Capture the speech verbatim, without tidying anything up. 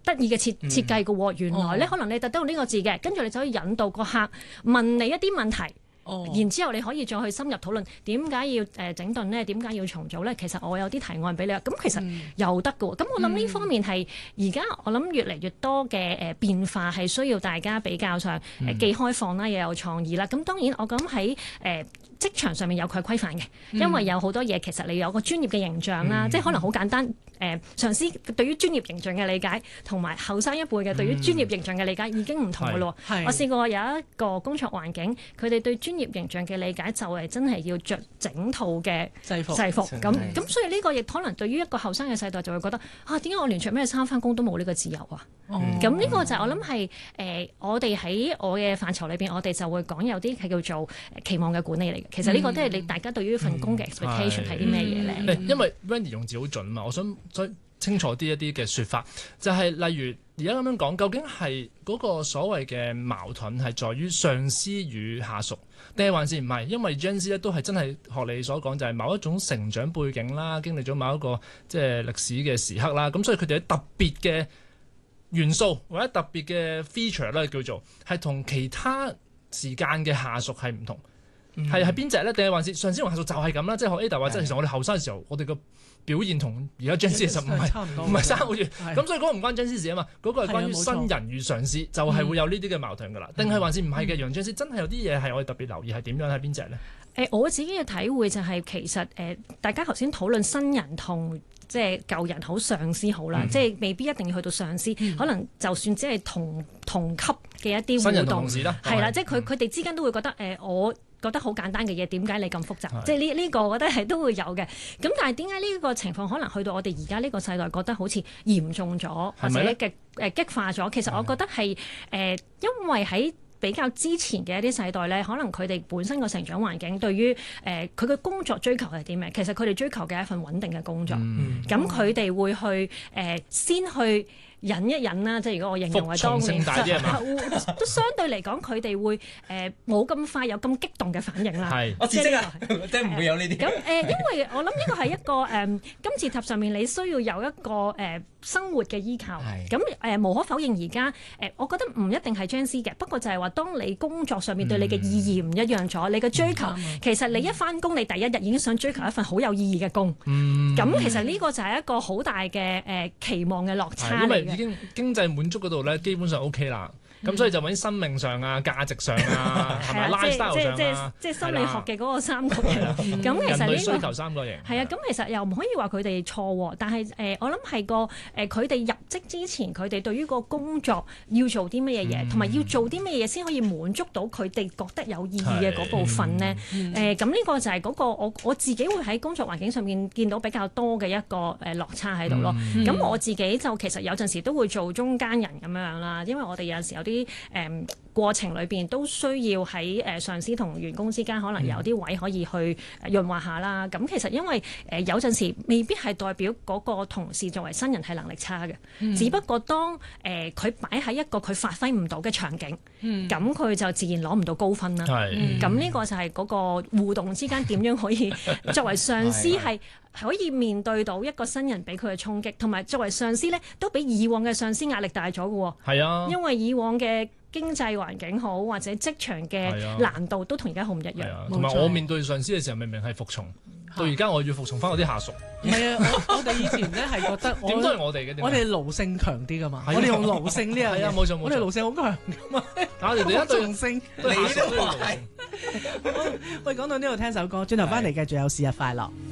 得意嘅設設計嘅喎。原來咧，可能你特登用呢個字嘅，跟住你就可以引導個客問你一啲問題。哦、然之後你可以再去深入討論點解要誒整頓呢？點解要重組呢？其實我有啲提案俾你啊，咁其實又得嘅喎。咁、嗯、我諗呢方面係而家我諗越嚟越多嘅誒變化係需要大家比較上誒既開放啦，又有創意啦。咁當然我諗喺誒職場上面有佢規範嘅，因為有好多嘢其實你有個專業嘅形象啦，嗯、即係可能好簡單。誒、呃、上司對於專業形象嘅理解，同埋後生一輩嘅對於專業形象嘅理解已經唔同嘅咯。嗯、我試過有一個工作環境，佢哋對專業形象嘅理解就係真係要着整套嘅制服，制服咁咁，所以呢個亦可能對於一個後生嘅世代就會覺得啊，點解我連着咩衫返工都冇呢個自由啊？咁呢、嗯、個就係我諗係誒，我哋喺我嘅範疇裏邊，我哋就會講有啲係叫做期望嘅管理嚟嘅。其實呢個都係你大家對於份工嘅 expectation 係啲咩嘢咧？ 嗯嗯、因為 Wendy 用字好準嘛，我想再清楚啲一啲嘅説法，就係、是、例如而家咁樣講，究竟係嗰個所謂嘅矛盾係在於上司與下屬，定係還是唔係？因為 Gen Z 咧都係真係學你所講，就係某一種成長背景啦，經歷咗某一個即係歷史嘅時刻啦，咁所以佢哋特別嘅元素或者特別嘅 feature 咧，叫做係同其他時間嘅下屬係唔同，係係邊隻咧？定係還是上司同下屬就係咁啦？即係學 Ada 話，即係其實我哋後生嘅時候，我哋個表現同而家 Gen Z 其實唔係唔係三個月，咁所以嗰個唔關 Gen Z 事啊嘛，嗰、嗰個係關於新人與上司，就係、係、會有呢啲嘅矛盾噶啦。定係、嗯、還是唔係嘅？楊 Gen Z 真係有啲嘢係我哋特別留意係點樣係邊隻咧？誒、呃，我自己嘅體會就係其實誒、呃，大家頭先討論新人同即係舊人好上司好啦，嗯、即係未必一定要去到上司，嗯、可能就算只係同同級嘅一啲互動，新人同同事啦，係啦，即係佢佢哋之間都會覺得誒、呃，我覺得好簡單嘅嘢，點解你咁複雜？是即係呢呢個，我覺得係都會有嘅。咁但係點解呢個情況可能去到我哋而家呢個世代覺得好似嚴重咗，或者極誒激化咗？其實我覺得係誒、呃，因為喺比較之前嘅一啲世代咧，可能佢哋本身個成長環境對於誒佢嘅工作追求係啲咩？其實佢哋追求嘅係一份穩定嘅工作。咁佢哋會去誒、呃、先去忍一忍啦，即係如果我形容為當年，都相對嚟講，佢哋會誒冇咁快有咁激動嘅反應啦。係，我知識啊，即係唔會有呢啲。咁誒、呃，因為我諗呢個係一個誒、呃、金字塔上面你需要有一個誒、呃、生活嘅依靠。係。咁誒、呃、無可否認，而家誒我覺得唔一定係 Gen Z 嘅，不過就係話當你工作上面對你嘅意義唔一樣咗，嗯、你嘅追求、嗯、其實你一返工，你第一日已經想追求一份好有意義嘅工。嗯。咁其實呢個就係一個好大嘅誒、呃、期望嘅落差嚟嘅。已經經濟滿足嗰度咧，基本上 OK 啦。咁、嗯、所以就揾生命上啊、價值上啊、係咪 lifestyle 上啊，即係心理學嘅嗰個三角形。咁、嗯、其實呢、呢個人類需求三角形。係啊，咁其實又唔可以話佢哋錯，但係誒、呃，我諗係個誒，佢、呃、哋入職之前，佢哋對於個工作要做啲乜嘢嘢，同埋、嗯、要做啲乜嘢先可以滿足到佢哋覺得有意義嘅嗰部分咧。誒、嗯，咁呢、嗯呃、個就係嗰個我我自己會喺工作環境上面見到比較多嘅一個誒落差喺度咯。咁、嗯、我自己就其實有陣時都會做中間人咁樣啦，因為我哋有陣時有啲誒、嗯、過程裏邊都需要喺誒上司同員工之間可能有啲位可以去潤滑下啦。咁其實因為誒有陣時未必係代表嗰個同事作為新人係能力差嘅，嗯、只不過當誒佢擺喺一個佢發揮唔到嘅場景，咁佢、嗯、就自然攞唔到高分啦。咁呢、嗯、個就係嗰個互動之間點樣可以作為上司係可以面對到一個新人俾佢嘅衝擊，同埋作為上司咧都比以往嘅上司壓力大咗嘅喎。係啊，因為以往嘅經濟環境好或者職場嘅難度都同而家好唔一樣。同埋、啊、我面對上司嘅時候，明明係服從，到而家我要服從翻我啲下屬。唔係啊，我我哋以前咧係覺得點都係我哋嘅，我哋奴性強啲噶嘛。我哋用奴性呢樣嘢，冇錯冇錯，我哋奴性好強噶嘛。但係我哋一對性，你都係。喂，講到呢度聽首歌，轉頭翻嚟繼續有事日快樂。